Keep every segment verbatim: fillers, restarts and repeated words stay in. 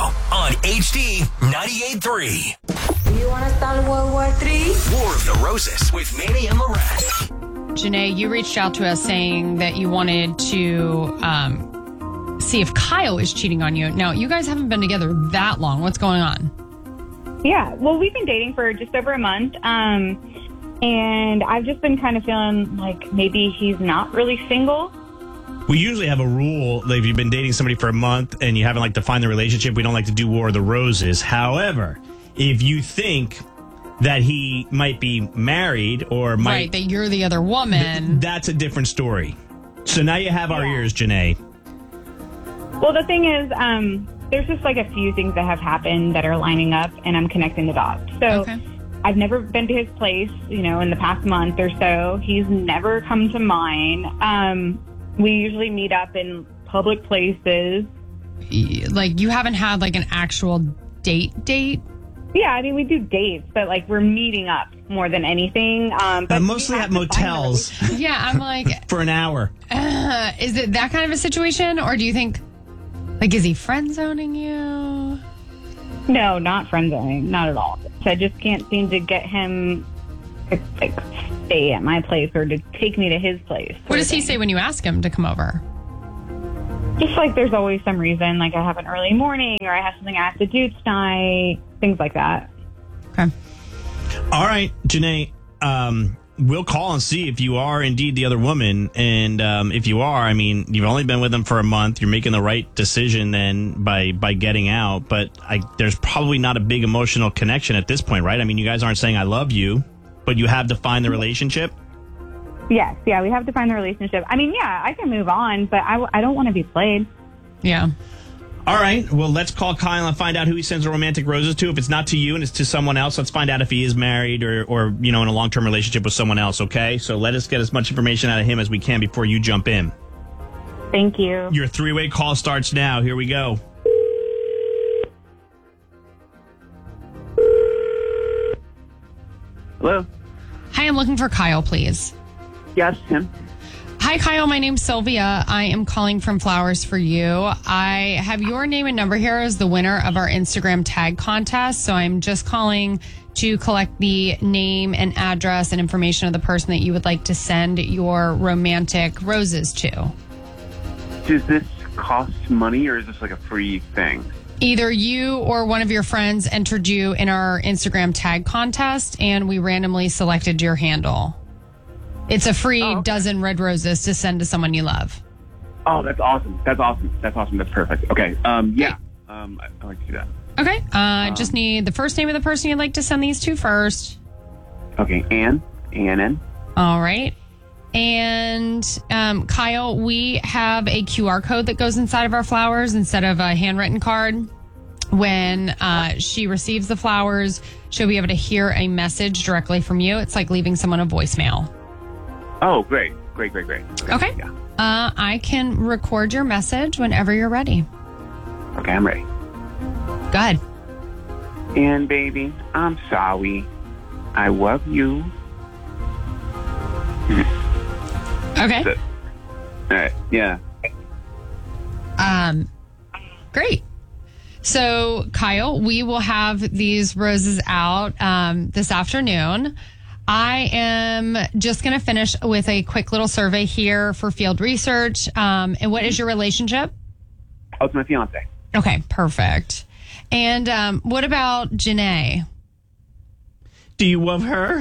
on H D ninety-eight point three. Do you want to start World War Three? War of the Roses with Manny and Lorette. Janae, you reached out to us saying that you wanted to um, see if Kyle is cheating on you. Now, you guys haven't been together that long. What's going on? Yeah, well, we've been dating for just over a month. Um, and I've just been kind of feeling like maybe he's not really single. We usually have a rule that if you've been dating somebody for a month and you haven't like defined the relationship, we don't like to do War of the Roses. However, if you think that he might be married or might... Right, that you're the other woman. Th- that's a different story. So now you have our Yeah. ears, Janae. Well, the thing is, um, there's just like a few things that have happened that are lining up, and I'm connecting the dots. So Okay. I've never been to his place, you know, in the past month or so. He's never come to mine. Um, we usually meet up in public places. Like, you haven't had like an actual date date? Yeah, I mean, we do dates, but like we're meeting up more than anything. Um, but Uh, mostly we at have to find a motels Yeah, I'm like, for an hour. uh, is it that kind of a situation? Or do you think, like, is he friend zoning you? No, not friend zoning, not at all. So I just can't seem to get him to like stay at my place or to take me to his place. What does he say when you ask him to come over? Just like there's always some reason, like I have an early morning or I have something I have to do tonight, things like that. Okay. All right, Janae, um, we'll call and see if you are indeed the other woman. And um, if you are, I mean, you've only been with him for a month. You're making the right decision then by, by getting out. But I, there's probably not a big emotional connection at this point, right? I mean, you guys aren't saying I love you, but you have defined the relationship. Yes, yeah, we have to find the relationship. I mean, yeah, I can move on, but I, I don't want to be played. Yeah. All right. Well, let's call Kyle and find out who he sends the romantic roses to. If it's not to you and it's to someone else, let's find out if he is married or, or you know, in a long-term relationship with someone else, okay? So let us get as much information out of him as we can before you jump in. Thank you. Your three-way call starts now. Here we go. Hello? Hi, I'm looking for Kyle, please. Yes, Tim. Hi, Kyle. My name's Sylvia. I am calling from Flowers for You. I have your name and number here as the winner of our Instagram tag contest. So I'm just calling to collect the name and address and information of the person that you would like to send your romantic roses to. Does this cost money or is this like a free thing? Either you or one of your friends entered you in our Instagram tag contest, and we randomly selected your handle. It's a free Oh, okay. dozen red roses to send to someone you love. Oh, that's awesome. That's awesome. That's awesome. That's perfect. Okay. Um, yeah. Um, I, I like to do that. Okay. I uh, Um, just need the first name of the person you'd like to send these to first. Okay. Ann. A N N. All right. And um, Kyle, we have a Q R code that goes inside of our flowers instead of a handwritten card. When uh, she receives the flowers, she'll be able to hear a message directly from you. It's like leaving someone a voicemail. Oh, great. Great, great, great. great. Okay. Yeah. Uh, I can record your message whenever you're ready. Okay, I'm ready. Go ahead. Ann, baby, I'm sorry. I love you. Okay. So- all right. Yeah. Um, great. So, Kyle, we will have these roses out um, this afternoon. I am just going to finish with a quick little survey here for field research. Um, and what is your relationship? Oh, it's my fiance. Okay, perfect. And um, what about Janae? Do you love her?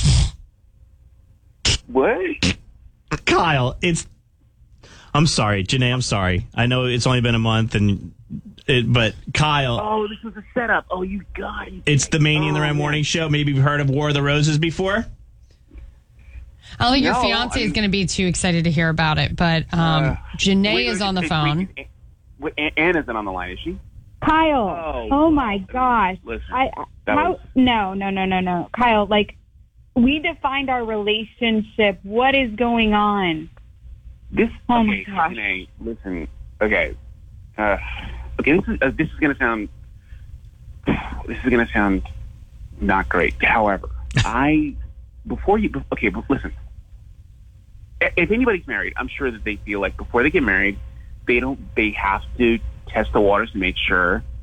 What? Kyle, it's... I'm sorry, Janae, I'm sorry. I know it's only been a month, and it, but Kyle... Oh, this was a setup. Oh, you got it. It's the Manny and the Oh, Ram yeah. Morning Show. Maybe you've heard of War of the Roses before? I don't think your No, fiance I is mean- going to be too excited to hear about it, but um, Uh, Janae Wait, is wait, on the wait, phone. wait, wait, wait, Ann- Ann isn't on the line, is she? Kyle. Oh, Oh, my gosh. listen, I, that how, was- no, no, no, no, no. Kyle, like, we defined our relationship. What is going on? This, Oh, my okay, gosh. Janae, listen, okay. Uh, okay, this is, uh, this is going to sound, this is going to sound not great. However, I, before you, okay, but listen, if anybody's married, I'm sure that they feel like before they get married, they don't, they have to test the waters to make sure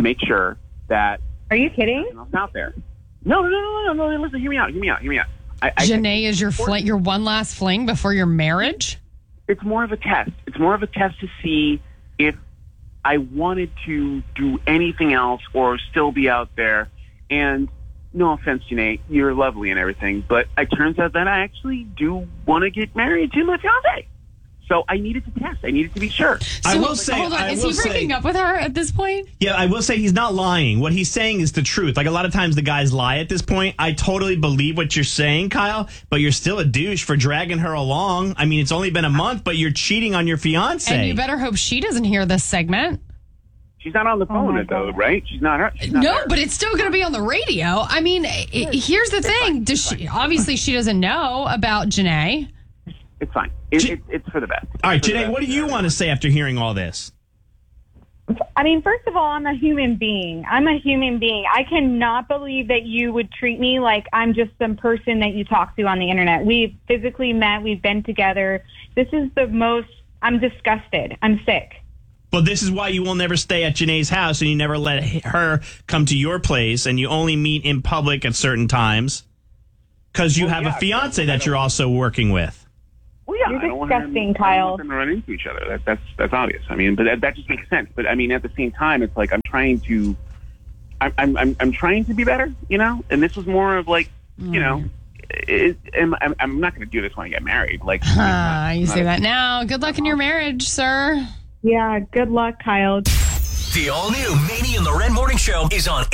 to make sure that Are you kidding? nothing else out there. No, no, no, no, no, no. Listen, hear me out. Hear me out. Hear me out. I, I, Janae is your fling, your one last fling before your marriage? It's more of a test. It's more of a test to see if I wanted to do anything else or still be out there. And no offense, Janae, you're lovely and everything, but it turns out that I actually do want to get married to my fiance. So I needed to test. I needed to be sure. I So, will say, hold on, I is will he breaking say, up with her at this point? Yeah, I will say he's not lying. What he's saying is the truth. Like a lot of times the guys lie at this point. I totally believe what you're saying, Kyle, but you're still a douche for dragging her along. I mean, it's only been a month, but you're cheating on your fiance. And you better hope she doesn't hear this segment. She's not on the phone, my though, God. right? She's not her. She's not No, there. but it's still going to be on the radio. I mean, i here's the thing. Does she? Obviously, she doesn't know about Janae. It's fine. It, J- it, it's for the best. All right, It's for the Janae, best. what do you want to say after hearing all this? I mean, first of all, I'm a human being. I'm a human being. I cannot believe that you would treat me like I'm just some person that you talk to on the internet. We've physically met. We've been together. This is the most, I'm disgusted. I'm sick. Well, this is why you will never stay at Janae's house and you never let her come to your place and you only meet in public at certain times because you Well, have yeah, a fiance I that don't- you're also working with. Well, yeah, You're I don't want her- disgusting, I don't Kyle. want them to run into each other. That, that's that's obvious. I mean, but that, that just makes sense. But I mean, at the same time, it's like I'm trying to, I'm I'm I'm, I'm trying to be better, you know. And this was more of like, you know, it, I'm I'm I'm not going to do this when I get married. Like, it's Uh, not- you it's say not a- that now. Good luck in your marriage, sir. Yeah, good luck, Kyle. The all-new Manny and Loren Morning Show is on